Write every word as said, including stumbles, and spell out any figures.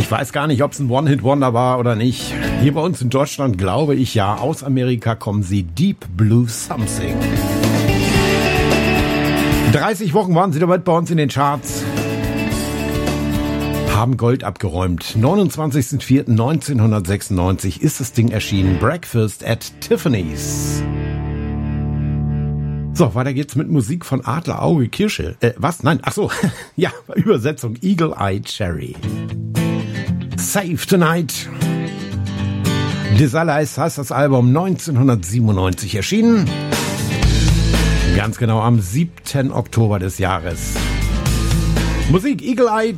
Ich weiß gar nicht, ob es ein One-Hit-Wonder war oder nicht. Hier bei uns in Deutschland glaube ich ja. Aus Amerika kommen sie, Deep Blue Something. dreißig Wochen waren sie damit bei uns in den Charts. Haben Gold abgeräumt. neunundzwanzigster vierter neunzehnhundertsechsundneunzig ist das Ding erschienen. Breakfast at Tiffany's. So, weiter geht's mit Musik von Adler Auge Kirsche. Äh, was? Nein, ach so. Ja, Übersetzung Eagle Eye Cherry. Save Tonight. Desalize heißt das Album, neunzehnhundertsiebenundneunzig erschienen. Ganz genau am siebten Oktober des Jahres. Musik Eagle Eye